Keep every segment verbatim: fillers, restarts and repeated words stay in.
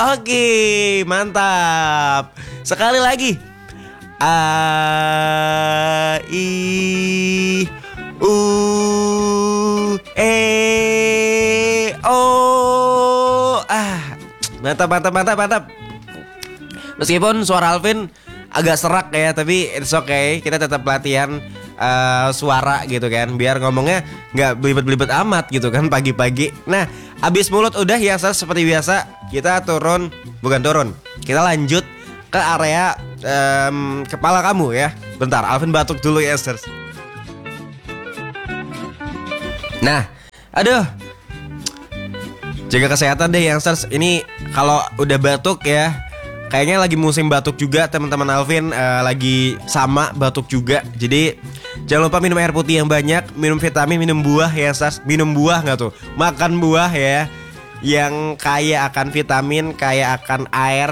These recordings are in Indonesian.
Oke, mantap. Sekali lagi. A I U E O. Ah, mantap, mantap, mantap, mantap. Meskipun suara Alvin agak serak ya, tapi it's okay. Kita tetap latihan uh, suara gitu kan, biar ngomongnya nggak belibet-belibet amat gitu kan pagi-pagi. Nah, abis mulut udah ya, seperti biasa kita turun, bukan turun, kita lanjut ke area um, kepala kamu ya. Bentar, Alvin batuk dulu ya, Sters. Nah, aduh, jaga kesehatan deh youngsters. Ini kalau udah batuk ya, kayaknya lagi musim batuk juga teman-teman Alvin, uh, lagi sama batuk juga. Jadi jangan lupa minum air putih yang banyak, minum vitamin, minum buah ya youngsters. Minum buah nggak tuh? Makan buah ya, yang kaya akan vitamin, kaya akan air,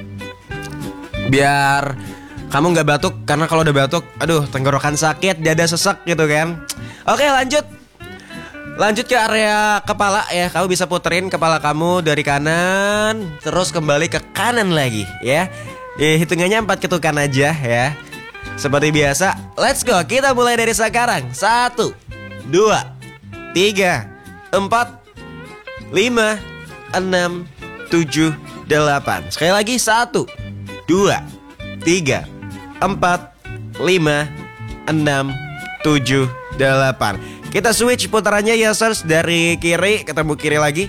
biar kamu nggak batuk. Karena kalau udah batuk, aduh, tenggorokan sakit, dada sesek gitu kan. Oke, lanjut. Lanjut ke area kepala ya. Kamu bisa puterin kepala kamu dari kanan, terus kembali ke kanan lagi ya. Ya, hitungannya empat ketukan aja ya. Seperti biasa, let's go. Kita mulai dari sekarang. Satu, dua, tiga, empat, lima, enam, tujuh, delapan. Sekali lagi, satu, dua, tiga, empat, lima, enam, tujuh, delapan. Kita switch putarannya ya, youngsters. Dari kiri ketemu kiri lagi.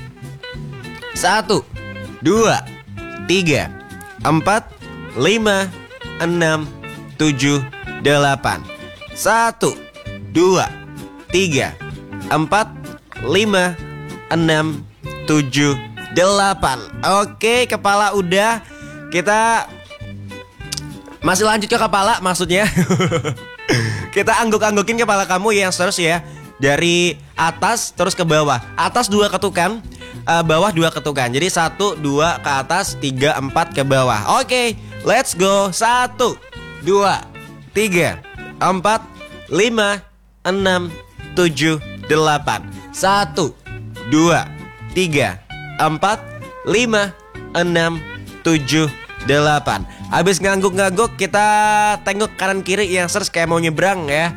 Satu, dua, tiga, empat, lima, enam, tujuh, delapan. Satu, dua, tiga, empat, lima, enam, tujuh, delapan. Oke, kepala udah. Kita masih lanjut ke kepala maksudnya. Kita angguk-anggukin kepala kamu ya, youngsters ya. Dari atas terus ke bawah. Atas dua ketukan, uh, bawah dua ketukan. Jadi satu, dua ke atas, tiga, empat ke bawah. Oke, let's go. Satu, dua, tiga, empat, lima, enam, tujuh, delapan. Satu, dua, tiga, empat, lima, enam, tujuh, delapan. Habis ngangguk-ngangguk, kita tengok kanan kiri yang youngsters kayak mau nyebrang ya.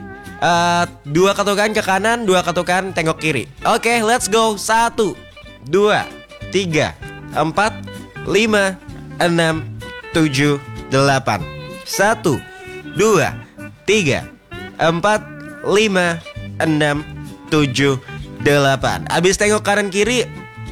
Uh, dua ketukan ke kanan, dua ketukan tengok kiri. Oke, okay, let's go. Satu, dua, tiga, empat, lima, enam, tujuh, delapan. Satu, dua, tiga, empat, lima, enam, tujuh, delapan. Abis tengok kanan kiri,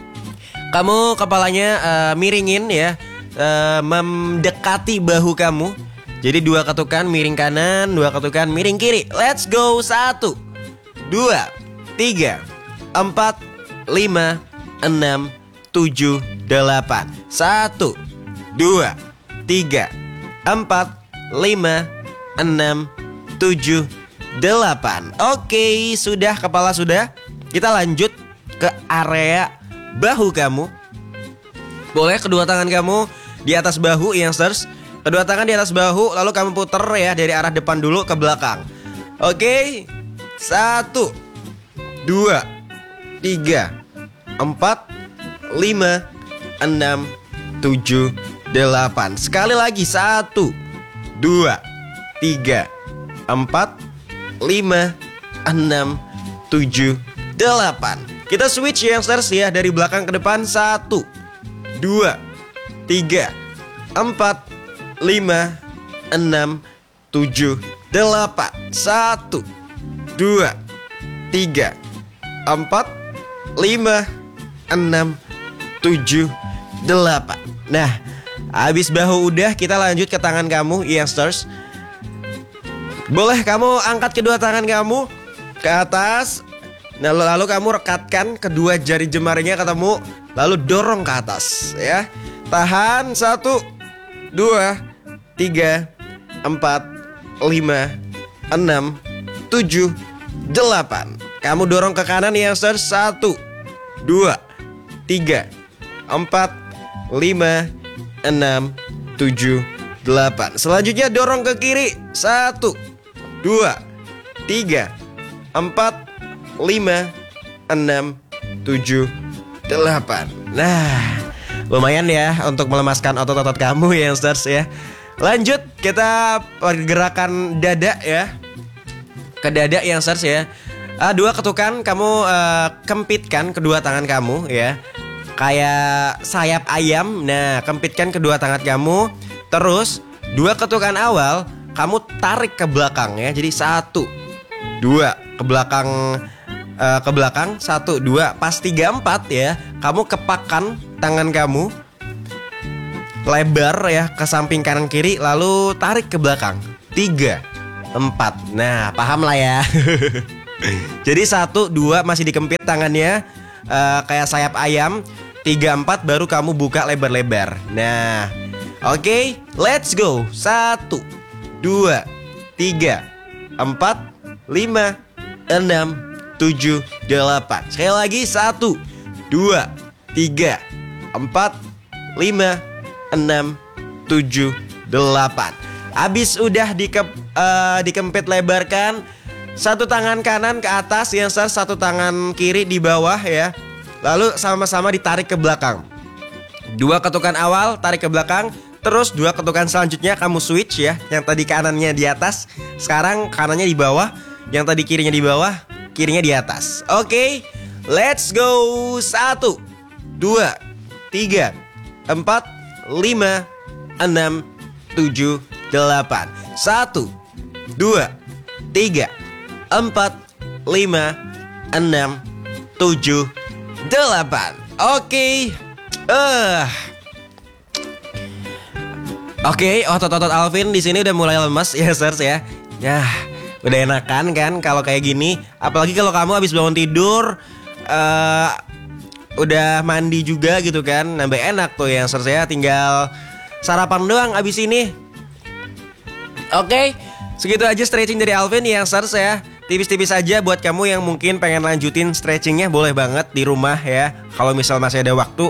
kamu kepalanya uh, miringin ya, uh, mendekati bahu kamu. Jadi dua ketukan miring kanan, dua ketukan miring kiri. Let's go. Satu, dua, tiga, empat, lima, enam, tujuh, delapan. Satu, dua, tiga, empat, lima, enam, tujuh, delapan. Oke, sudah, kepala sudah. Kita lanjut ke area bahu kamu. Boleh kedua tangan kamu di atas bahu, youngsters. Kedua tangan di atas bahu, lalu kamu puter ya dari arah depan dulu ke belakang. Oke, satu, dua, tiga, empat, lima, enam, tujuh, delapan. Sekali lagi, satu, dua, tiga, empat, lima, enam, tujuh, delapan. Kita switch ya, youngsters ya, dari belakang ke depan. Satu, dua, tiga, empat, lima, enam, tujuh, delapan. Satu, dua, tiga, empat, lima, enam, tujuh, delapan. Nah, habis bahu udah, kita lanjut ke tangan kamu, youngsters. Boleh kamu angkat kedua tangan kamu ke atas. Nah, lalu kamu rekatkan kedua jari jemarinya ketemu, lalu dorong ke atas ya. Tahan. Satu, dua, tiga, empat, lima, enam, tujuh, delapan. Kamu dorong ke kanan ya, youngsters. Satu, dua, tiga, empat, lima, enam, tujuh, delapan. Selanjutnya dorong ke kiri. Satu, dua, tiga, empat, lima, enam, tujuh, delapan. Nah, Lumayan ya untuk melemaskan otot-otot kamu ya youngsters ya. Lanjut kita pergerakan dada ya. Ke dada youngsters ya. Uh, dua ketukan kamu uh, kempitkan kedua tangan kamu ya. Kayak sayap ayam. Nah, kempitkan kedua tangan kamu. Terus dua ketukan awal kamu tarik ke belakang ya. Jadi satu, dua ke belakang, uh, ke belakang satu, dua. Pas tiga, empat ya, kamu kepakkan tangan kamu lebar ya ke samping kanan kiri, lalu tarik ke belakang. Tiga, empat. Nah, paham lah ya. Jadi satu, dua masih dikempit tangannya uh, kayak sayap ayam. Tiga, empat baru kamu buka lebar-lebar. Nah, oke, okay, let's go. Satu, dua, tiga, empat, lima, enam, tujuh, delapan. Sekali lagi, satu, dua, tiga, empat, lima, enam, tujuh, delapan. Abis udah dike, uh, dikempit lebarkan, satu tangan kanan ke atas, yang satu tangan kiri di bawah ya. Lalu sama-sama ditarik ke belakang. Dua ketukan awal tarik ke belakang. Terus dua ketukan selanjutnya kamu switch ya. Yang tadi kanannya di atas, sekarang kanannya di bawah. Yang tadi kirinya di bawah, kirinya di atas. Oke, okay, let's go. Satu, dua, tiga, empat, lima, enam, tujuh, delapan. Satu, dua, tiga, empat, lima, enam, tujuh, delapan. Oke. Eh. Oke, otot-otot Alvin di sini udah mulai lemas ya, sirs ya. Ya, udah enakan kan kalau kayak gini. Apalagi kalau kamu habis bangun tidur, uh, udah mandi juga gitu kan, nambah enak tuh ya, sirs ya. Tinggal sarapan doang abis ini. Oke, segitu aja stretching dari Alvin ya, sirs ya. Tipis-tipis aja buat kamu yang mungkin pengen lanjutin stretchingnya, boleh banget di rumah ya, kalau misal masih ada waktu.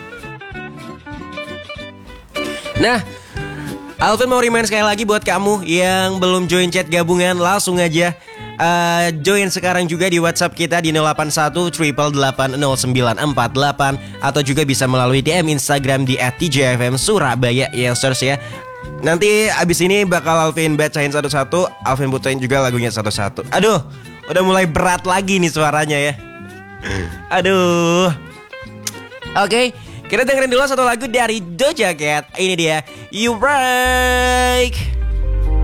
Nah, Alvin mau remind sekali lagi buat kamu yang belum join chat gabungan, langsung aja uh, join sekarang juga di WhatsApp kita di nol delapan satu delapan delapan nol sembilan empat delapan, atau juga bisa melalui D M Instagram di at t j f m surabaya youngsters ya. Nanti abis ini bakal Alvin bacain satu-satu, Alvin puterin juga lagunya satu-satu. Aduh, udah mulai berat lagi nih suaranya ya. Aduh. Oke, okay, kita dengerin dulu satu lagu dari Doja Cat. Ini dia, You Break.